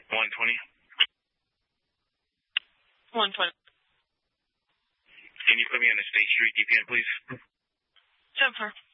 120. 120. Can you put me on the State Street DPN, please? 10-4.